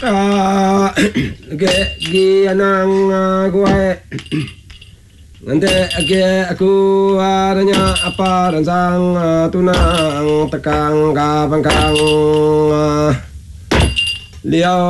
Gi anang kuai nanti aku adanya apa rancang tunang tekang kapangkang liau